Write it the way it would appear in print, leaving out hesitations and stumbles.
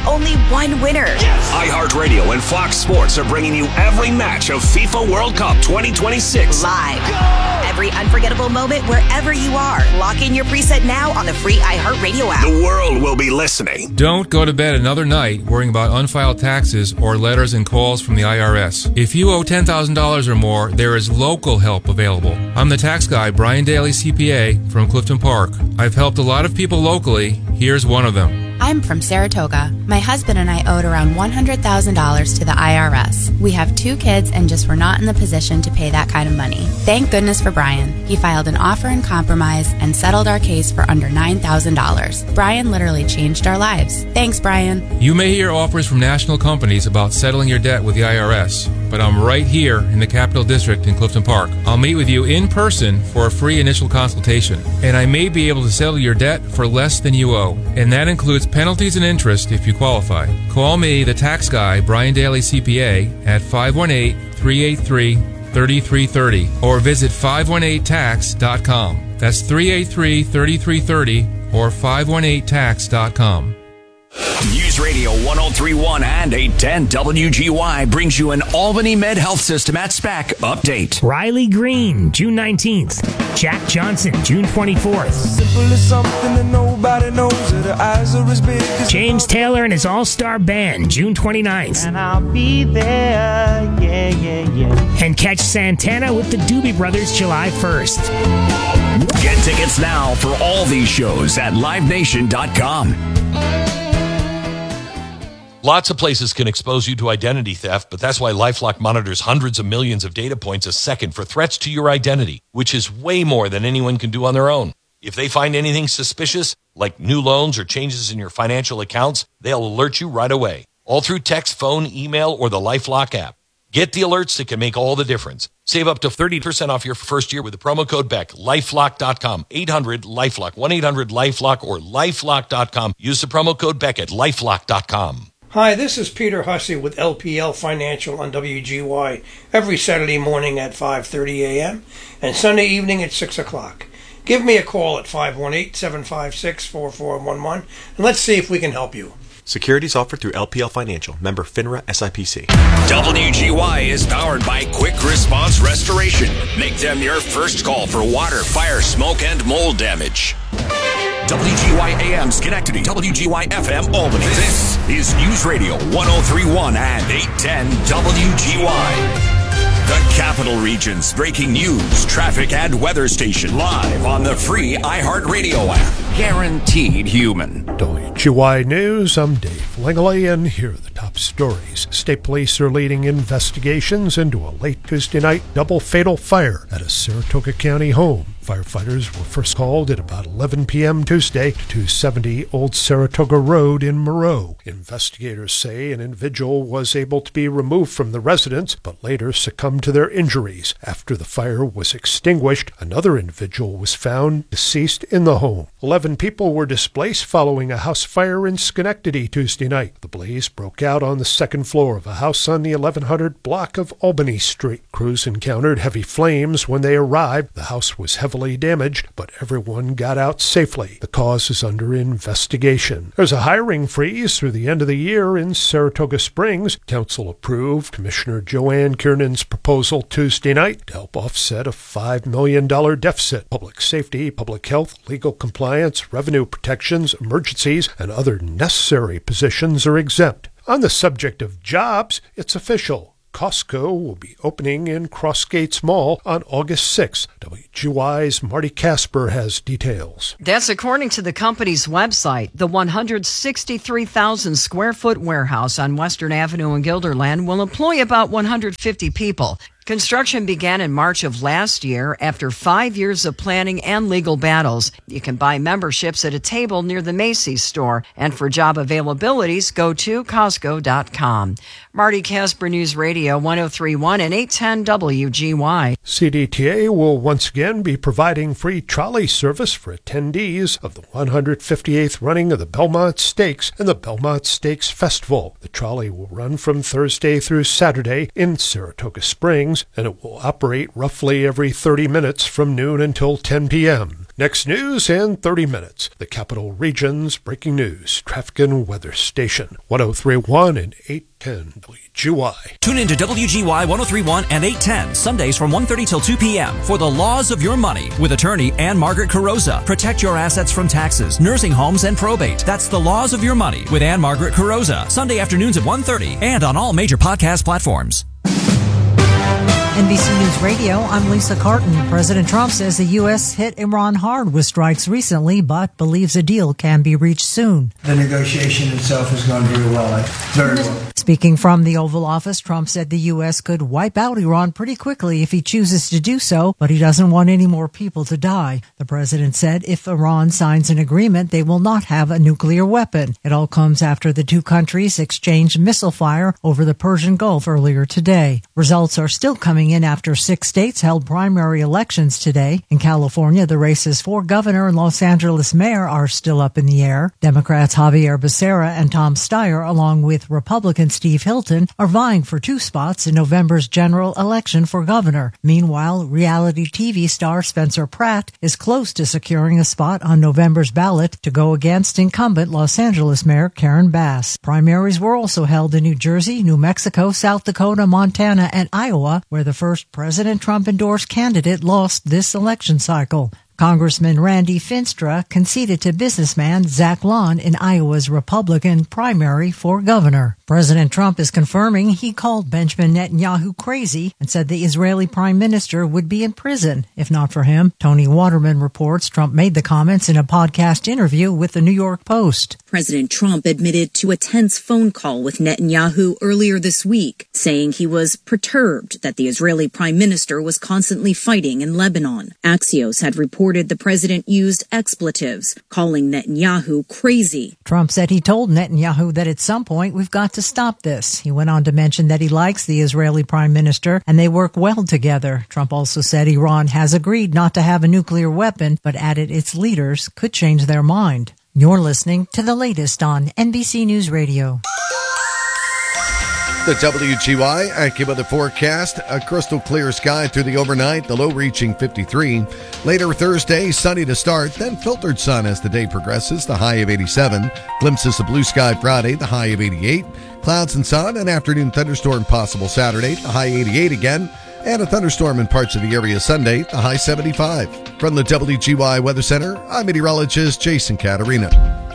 only one winner. Yes! iHeartRadio and Fox Sports are bringing you every match of FIFA World Cup 2026. Live. Go! Every unforgettable moment wherever you are. Lock in your preset now on the free iHeartRadio app. The world will be listening. Don't go to bed another night worrying about unfiled taxes or letters and calls from the IRS. If you owe $10,000 or more, there is local help available. I'm the tax guy, Brian Daly, CPA, from Clifton Park. I've helped a lot of people locally. Here's one of them. I'm from Saratoga. My husband and I owed around $100,000 to the IRS. We have 2 kids and just were not in the position to pay that kind of money. Thank goodness for Brian. He filed an offer in compromise and settled our case for under $9,000. Brian literally changed our lives. Thanks, Brian. You may hear offers from national companies about settling your debt with the IRS, but I'm right here in the Capital District in Clifton Park. I'll meet with you in person for a free initial consultation, and I may be able to settle your debt for less than you owe, and that includes penalties and interest if you qualify. Call me, the tax guy, Brian Daly CPA, at 518-383-3330 or visit 518tax.com. That's 383-3330 or 518tax.com. News Radio 103.1 and 810 WGY brings you an Albany Med Health System at SPAC update. Riley Green, June 19th. Jack Johnson, June 24th. Simple as something that nobody knows, that her eyes are as big as James Taylor and his all-star band, June 29th. and I'll be there, yeah. And catch Santana with the Doobie Brothers July 1st. Get tickets now for all these shows at livenation.com. Lots of places can expose you to identity theft, but that's why LifeLock monitors hundreds of millions of data points a second for threats to your identity, which is way more than anyone can do on their own. If they find anything suspicious, like new loans or changes in your financial accounts, they'll alert you right away, all through text, phone, email, or the LifeLock app. Get the alerts that can make all the difference. Save up to 30% off your first year with the promo code BECK. LifeLock.com. 800-LifeLock. 1-800-LifeLock or LifeLock.com. Use the promo code BECK at LifeLock.com. Hi, this is Peter Hussey with LPL Financial on WGY every Saturday morning at 5:30 a.m. and Sunday evening at 6 o'clock. Give me a call at 518-756-4411 and let's see if we can help you. Securities offered through LPL Financial, member FINRA SIPC. WGY is powered by Quick Response Restoration. Make them your first call for water, fire, smoke, and mold damage. WGY AM Schenectady, WGY FM Albany. This is News Radio 103.1 and 810 WGY. The Capital Region's breaking news, traffic, and weather station live on the free iHeartRadio app. Guaranteed human. WGY News, I'm Dave Langley, and here are the top stories. State police are leading investigations into a late Tuesday night double fatal fire at a Saratoga County home. Firefighters were first called at about 11 p.m. Tuesday to 270 Old Saratoga Road in Moreau. Investigators say an individual was able to be removed from the residence, but later succumbed to their injuries. After the fire was extinguished, another individual was found deceased in the home. 11 people were displaced following a house fire in Schenectady Tuesday night. The blaze broke out on the second floor of a house on the 1100 block of Albany Street. Crews encountered heavy flames when they arrived. The house was heavily damaged, but everyone got out safely. The cause is under investigation. There's a hiring freeze through the end of the year in Saratoga Springs. Council approved Commissioner Joanne Kiernan's proposal Tuesday night to help offset a $5 million deficit. Public safety, public health, legal compliance, revenue protections, emergencies, and other necessary positions are exempt. On the subject of jobs, it's official. Costco will be opening in Crossgates Mall on August 6th. WGY's Marty Casper has details. That's according to the company's website. The 163,000 square foot warehouse on Western Avenue in Guilderland will employ about 150 people. Construction began in March of last year after 5 years of planning and legal battles. You can buy memberships at a table near the Macy's store. And for job availabilities, go to Costco.com. Marty Casper, News Radio 103.1 and 810 WGY. CDTA will once again be providing free trolley service for attendees of the 158th running of the Belmont Stakes and the Belmont Stakes Festival. The trolley will run from Thursday through Saturday in Saratoga Springs mornings, and it will operate roughly every 30 minutes from noon until 10 p.m. Next news in 30 minutes. The Capital Region's breaking news, traffic and weather station, 103.1 and 810 WGY. Tune in to WGY 103.1 and 810, Sundays from 1:30 till 2 p.m. for The Laws of Your Money with attorney Ann Margaret Carrozza. Protect your assets from taxes, nursing homes, and probate. That's The Laws of Your Money with Ann Margaret Carrozza. Sunday afternoons at 1:30 and on all major podcast platforms. NBC News Radio, I'm Lisa Carton. President Trump says the U.S. hit Iran hard with strikes recently, but believes a deal can be reached soon. The negotiation itself has gone very well. Very well. Speaking from the Oval Office, Trump said the U.S. could wipe out Iran pretty quickly if he chooses to do so, but he doesn't want any more people to die. The president said if Iran signs an agreement, they will not have a nuclear weapon. It all comes after the two countries exchanged missile fire over the Persian Gulf earlier today. Results are still coming in after 6 states held primary elections today. In California, the races for governor and Los Angeles mayor are still up in the air. Democrats Javier Becerra and Tom Steyer, along with Republican Steve Hilton, are vying for 2 spots in November's general election for governor. Meanwhile, reality TV star Spencer Pratt is close to securing a spot on November's ballot to go against incumbent Los Angeles Mayor Karen Bass. Primaries were also held in New Jersey, New Mexico, South Dakota, Montana, and Iowa, where the first President Trump-endorsed candidate lost this election cycle. Congressman Randy Finstra conceded to businessman Zach Lon in Iowa's Republican primary for governor. President Trump is confirming he called Benjamin Netanyahu crazy and said the Israeli prime minister would be in prison if not for him. Tony Waterman reports Trump made the comments in a podcast interview with the New York Post. President Trump admitted to a tense phone call with Netanyahu earlier this week, saying he was perturbed that the Israeli prime minister was constantly fighting in Lebanon. Axios had reported the president used expletives, calling Netanyahu crazy. Trump said he told Netanyahu that at some point we've got to stop this. He went on to mention that he likes the Israeli prime minister and they work well together. Trump also said Iran has agreed not to have a nuclear weapon, but added its leaders could change their mind. You're listening to the latest on NBC News Radio. The WGY AccuWeather forecast, a crystal clear sky through the overnight, the low reaching 53. Later Thursday, sunny to start, then filtered sun as the day progresses, the high of 87. Glimpses of blue sky Friday, the high of 88. Clouds and sun, an afternoon thunderstorm possible Saturday, the high 88 again. And a thunderstorm in parts of the area Sunday, the high 75. From the WGY Weather Center, I'm meteorologist Jason Caterina.